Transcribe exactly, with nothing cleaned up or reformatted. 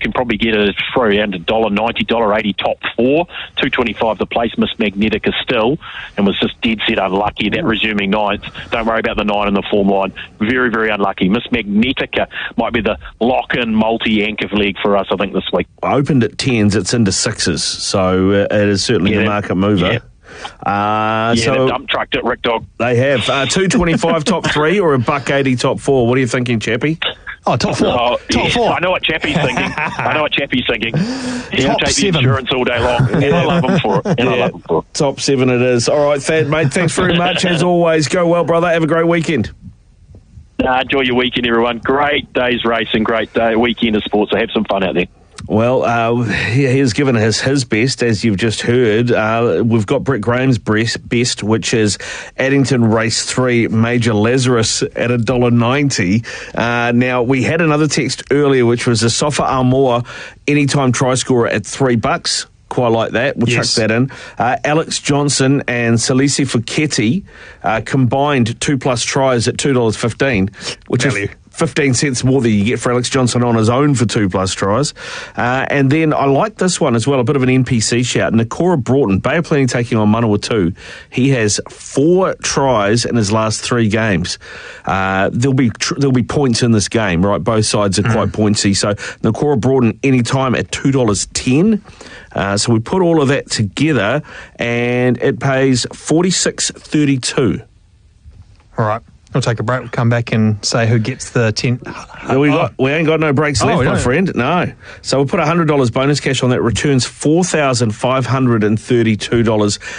can probably get it for around one dollar ninety, one dollar eighty top four. two twenty-five the place, Miss Magnetica still, and was just dead set unlucky that resuming ninth. Don't worry about the nine in the form line. Very, very unlucky. Miss Magnetica might be the lock-in multi-anchor leg for us, I think, this week. Opened at tens, it's into sixes, so uh, it is certainly yeah, the market mover. Yeah. Uh, yeah, so they've dump trucked it, Rick Dog. They have. Uh, two twenty-five top three or a buck eighty top four? What are you thinking, Chappie? Oh, top four. Oh, top yeah, four. I know what Chappie's thinking. I know what Chappie's thinking. He'll Top take seven. the insurance all day long. And I love him for it. And yeah. I love him for it. Top seven it is. All right, Thad, mate, thanks very much. As always, go well, brother. Have a great weekend. Uh, enjoy your weekend, everyone. Great day's racing, great day, weekend of sports, so have some fun out there. Well, uh, he has given us his best, as you've just heard. Uh, we've got Brett Graham's best, which is Addington Race three, Major Lazarus at one dollar ninety. Uh, now, we had another text earlier, which was a Sofa Armour anytime try scorer at three bucks. Quite like that. We'll yes. chuck that in. Uh, Alex Johnson and Salisi Fuketi uh, combined two plus tries at two dollars fifteen, which Value. is fifteen cents more than you get for Alex Johnson on his own for two plus tries. Uh, and then I like this one as well, a bit of an N P C shout. Nakora Broughton, Bay of Plenty taking on Manawatu. He has four tries in his last three games. Uh, there'll be tr- there'll be points in this game, right? Both sides are mm. quite pointsy. So Nakora Broughton anytime at two dollars ten. Uh, so we put all of that together and it pays forty-six thirty-two. All right. We'll take a break. We'll come back and say who gets the ten. No, we, got, we ain't got no breaks oh, left, my don't. friend. No. So we'll put one hundred dollars bonus cash on that. Returns four thousand five hundred thirty-two dollars.